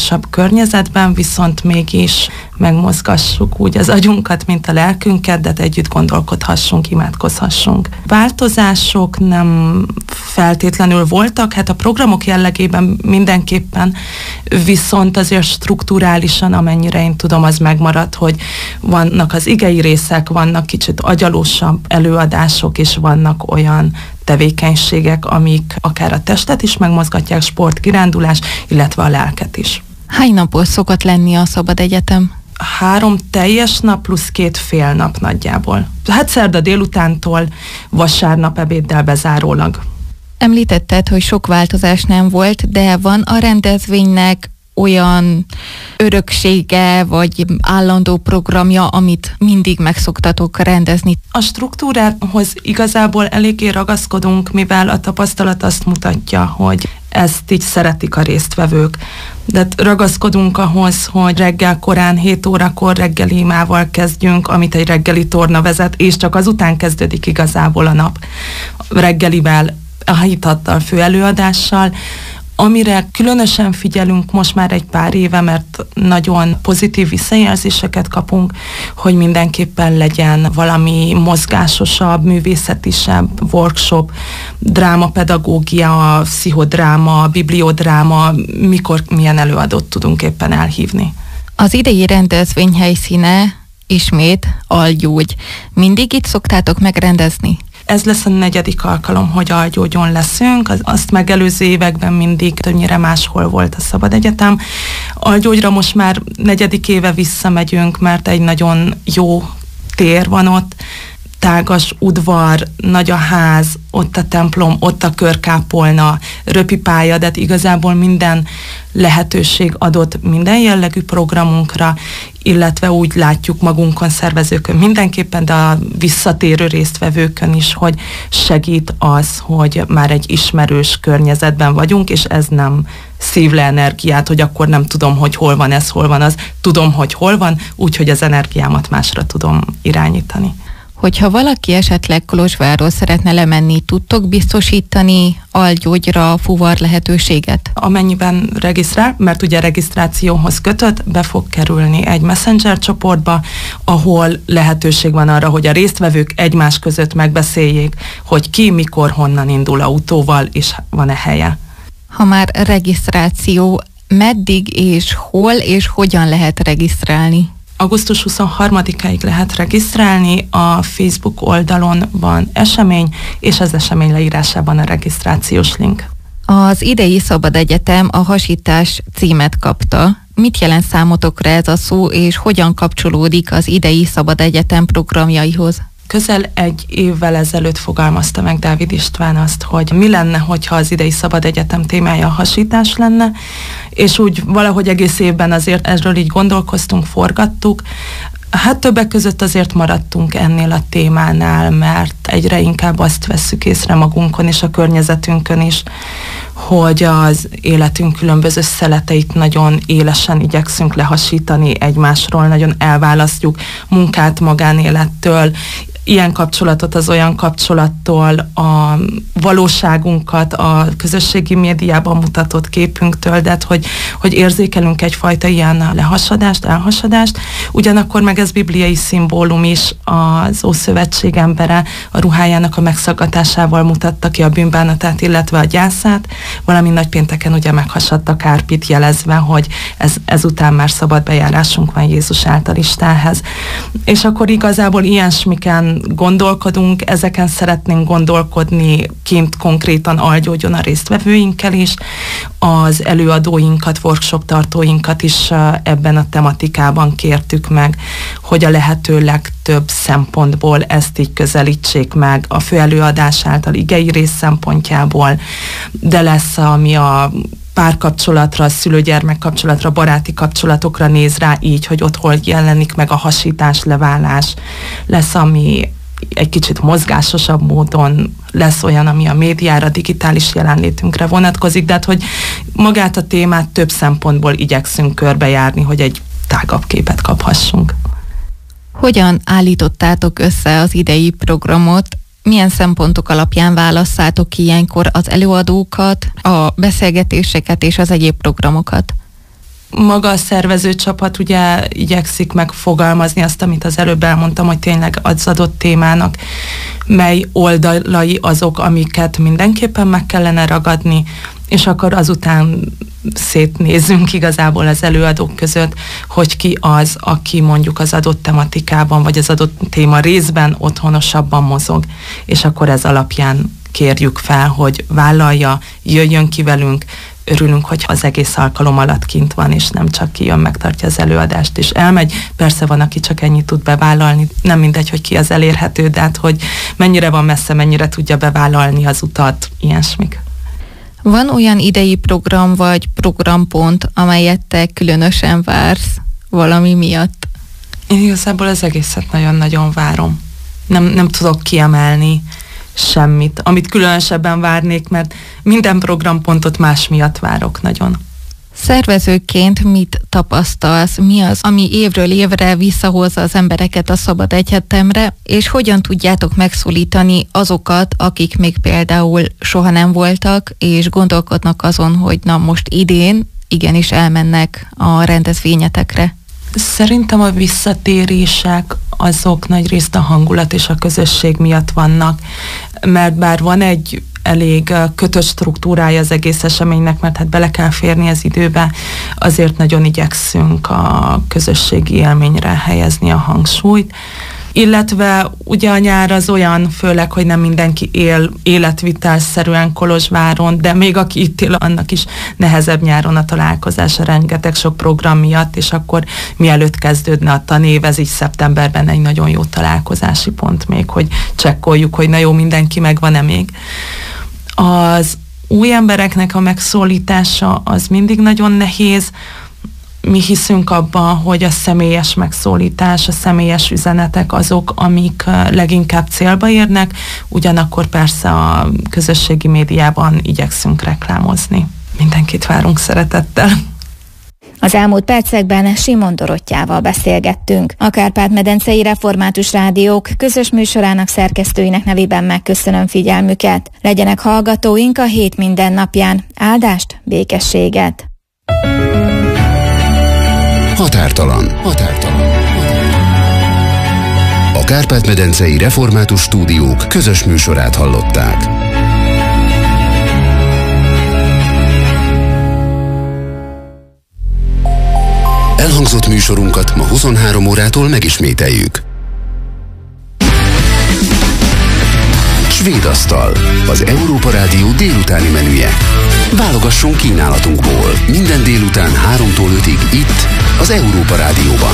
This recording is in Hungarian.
biztonságosabb környezetben, viszont mégis megmozgassuk úgy az agyunkat, mint a lelkünket, de együtt gondolkodhassunk, imádkozhassunk. Változások nem feltétlenül voltak, hát a programok jellegében mindenképpen, viszont azért strukturálisan, amennyire én tudom, az megmaradt, hogy vannak az igei részek, vannak kicsit agyalósabb előadások, és vannak olyan tevékenységek, amik akár a testet is megmozgatják, sport, kirándulás, illetve a lelket is. Hány napos szokott lenni a Szabad Egyetem? 3 teljes nap plusz 2 fél nap nagyjából. Hát szerda délutántól vasárnap ebéddel bezárólag. Említetted, hogy sok változás nem volt, de van a rendezvénynek olyan öröksége, vagy állandó programja, amit mindig meg szoktatok rendezni? A struktúrához igazából eléggé ragaszkodunk, mivel a tapasztalat azt mutatja, hogy ezt így szeretik a résztvevők. De ragaszkodunk ahhoz, hogy reggel korán 7 órakor reggeli imával kezdjünk, amit egy reggeli torna vezet, és csak azután kezdődik igazából a nap reggelivel, a hitattal, főelőadással. Amire különösen figyelünk most már egy pár éve, mert nagyon pozitív visszajelzéseket kapunk, hogy mindenképpen legyen valami mozgásosabb, művészetisebb workshop, drámapedagógia, pszichodráma, bibliodráma, mikor milyen előadót tudunk éppen elhívni. Az idei rendezvény helyszíne ismét Algyógy. Mindig itt szoktátok megrendezni? Ez lesz a 4. alkalom, hogy Algyógyon leszünk. Azt megelőző években mindig többnyire máshol volt a Szabad Egyetem. Algyógyra most már 4. éve visszamegyünk, mert egy nagyon jó tér van ott, tágas udvar, nagy a ház, ott a templom, ott a körkápolna, röpipálya, de igazából minden lehetőség adott minden jellegű programunkra, illetve úgy látjuk magunkon, szervezőkön mindenképpen, de a visszatérő résztvevőkön is, hogy segít az, hogy már egy ismerős környezetben vagyunk, és ez nem szív le energiát, hogy akkor nem tudom, hogy hol van ez, hol van az. Tudom, hogy hol van, úgyhogy az energiámat másra tudom irányítani. Hogyha valaki esetleg Kolozsvárról szeretne lemenni, tudtok biztosítani Algyógyra fuvar lehetőséget? Amennyiben regisztrál, mert ugye regisztrációhoz kötött, be fog kerülni egy Messenger csoportba, ahol lehetőség van arra, hogy a résztvevők egymás között megbeszéljék, hogy ki, mikor, honnan indul autóval, és van-e helye. Ha már regisztráció, meddig és hol és hogyan lehet regisztrálni? Augusztus 23-áig lehet regisztrálni, a Facebook oldalon van esemény, és az esemény leírásában a regisztrációs link. Az idei Szabad Egyetem a hasítás címet kapta. Mit jelent számotokra ez a szó, és hogyan kapcsolódik az idei Szabad Egyetem programjaihoz? Közel 1 évvel ezelőtt fogalmazta meg Dávid István azt, hogy mi lenne, hogyha az idei Szabad Egyetem témája a hasítás lenne, és úgy valahogy egész évben azért erről így gondolkoztunk, forgattuk. Hát többek között azért maradtunk ennél a témánál, mert egyre inkább azt vesszük észre magunkon és a környezetünkön is, hogy az életünk különböző szeleteit nagyon élesen igyekszünk lehasítani egymásról, nagyon elválasztjuk munkát magánélettől, ilyen kapcsolatot az olyan kapcsolattól, a valóságunkat a közösségi médiában mutatott képünktől, de hogy érzékelünk egyfajta ilyen lehasadást, elhasadást, ugyanakkor meg ez bibliai szimbólum is, az Ószövetség embere a ruhájának a megszaggatásával mutatta ki a bűnbánatát, illetve a gyászát, valami nagypénteken ugye meghasadta Kárpit, jelezve, hogy ezután már szabad bejárásunk van Jézus által Istenhez. És akkor igazából ilyesmiken gondolkodunk, ezeken szeretnénk gondolkodni kint konkrétan Algyógyon a résztvevőinkkel is, az előadóinkat, workshop tartóinkat is ebben a tematikában kértük meg, hogy a lehető legtöbb szempontból ezt így közelítsék meg a főelőadás által igei rész szempontjából, de lesz, ami a párkapcsolatra, a szülő-gyermek kapcsolatra, baráti kapcsolatokra néz rá így, hogy ott hol jelenik meg a hasítás, leválás. Lesz, ami egy kicsit mozgásosabb módon, lesz olyan, ami a médiára, digitális jelenlétünkre vonatkozik, de hát, hogy magát a témát több szempontból igyekszünk körbejárni, hogy egy tágabb képet kaphassunk. Hogyan állítottátok össze az idei programot? Milyen szempontok alapján válasszátok ki ilyenkor az előadókat, a beszélgetéseket és az egyéb programokat? Maga a szervezőcsapat ugye igyekszik megfogalmazni azt, amit az előbb elmondtam, hogy tényleg az adott témának mely oldalai azok, amiket mindenképpen meg kellene ragadni, és akkor azután szétnézünk igazából az előadók között, hogy ki az, aki mondjuk az adott tematikában, vagy az adott téma részben otthonosabban mozog, és akkor ez alapján kérjük fel, hogy vállalja, jöjjön ki velünk, örülünk, hogy az egész alkalom alatt kint van, és nem csak kijön, megtartja az előadást, és elmegy. Persze van, aki csak ennyit tud bevállalni, nem mindegy, hogy ki az elérhető, de hát, hogy mennyire van messze, mennyire tudja bevállalni az utat, ilyesmik. Van olyan idei program vagy programpont, amelyet te különösen vársz valami miatt? Én igazából az egészet nagyon-nagyon várom. Nem tudok kiemelni semmit, amit különösebben várnék, mert minden programpontot más miatt várok nagyon. Szervezőként mit tapasztalsz? Mi az, ami évről évre visszahozza az embereket a Szabad Egyetemre, és hogyan tudjátok megszólítani azokat, akik még például soha nem voltak, és gondolkodnak azon, hogy na most idén igenis elmennek a rendezvényetekre? Szerintem a visszatérések azok nagyrészt a hangulat és a közösség miatt vannak, mert bár van egy elég kötött struktúrája az egész eseménynek, mert hát bele kell férni az időbe, azért nagyon igyekszünk a közösségi élményre helyezni a hangsúlyt. Illetve ugye a nyár az olyan, főleg, hogy nem mindenki él életvitelszerűen Kolozsváron, de még aki itt él, annak is nehezebb nyáron a találkozása, rengeteg sok program miatt, és akkor mielőtt kezdődne a tanév, ez így szeptemberben egy nagyon jó találkozási pont még, hogy csekkoljuk, hogy na jó, mindenki megvan-e még. Az új embereknek a megszólítása az mindig nagyon nehéz. Mi hiszünk abban, hogy a személyes megszólítás, a személyes üzenetek azok, amik leginkább célba érnek, ugyanakkor persze a közösségi médiában igyekszünk reklámozni. Mindenkit várunk szeretettel. Az elmúlt percekben Simon Dorottyával beszélgettünk. A Kárpát-medencei Református Rádiók közös műsorának szerkesztőinek nevében megköszönöm figyelmüket. Legyenek hallgatóink a hét minden napján. Áldást, békességet! Határtalan. A Kárpát-medencei Református Stúdiók közös műsorát hallották. Elhangzott műsorunkat ma 23 órától megismételjük. Svédasztal, az Európa Rádió délutáni menüje. Válogassunk kínálatunkból. Minden délután 3-tól 5-ig itt, az Európa Rádióban.